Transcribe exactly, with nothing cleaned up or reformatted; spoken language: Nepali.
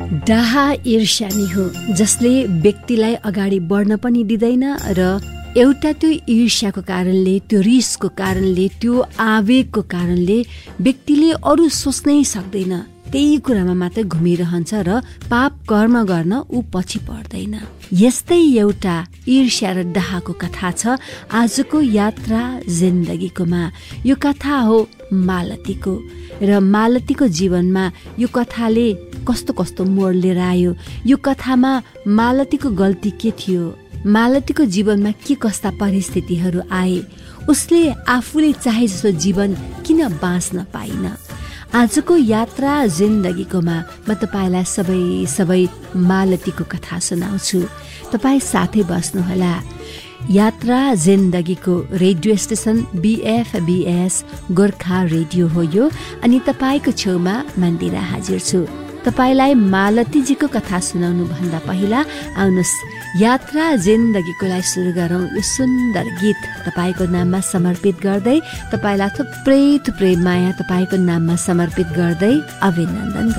डाहा ईर्ष्यानी हो जसले व्यक्तिलाई अगाडि बढ्न पनि दिँदैन र एउटा त्यो ईर्ष्याको कारणले, त्यो रिसको कारणले, त्यो आवेगको कारणले व्यक्तिले अरू सोच्नै सक्दैन, त्यही कुरामा मात्रै घुमिरहन्छ र पाप कर्म गर्न ऊ पछि पर्दैन। यस्तै एउटा ईर्ष्या र डाहाको कथा छ आजको यात्रा जिन्दगीकोमा। यो कथा हो मालतीको, र मालतीको जीवनमा यो कथाले कस्तो कस्तो मोड लिएर आयो। यो कथामा मालतीको गल्ती के थियो, मालतीको जीवनमा के कस्ता परिस्थितिहरू आए, उसले आफूले चाहे जस्तो जीवन किन बाँच्न पाइन। आजको यात्रा जिन्दगीकोमा म तपाईँलाई सबै सबै मालतीको कथा सुनाउँछु। तपाईँ साथै बस्नुहोला। यात्रा जिन्दगीको रेडियो स्टेसन बिएफबिएस गोर्खा रेडियो हो यो, अनि तपाईँको छेउमा मन्दिरा हाजिर छु। तपाईँलाई मालतीजीको कथा सुनाउनु भन्दा पहिला आउनुहोस् यात्रा जिन्दगीको लागि सुरु गरौँ यो सुन्दर गीत तपाईँको नाममा समर्पित गर्दै, तपाईँलाई थुप्रै थुप्रै माया तपाईँको नाममा समर्पित गर्दै अभिनन्दन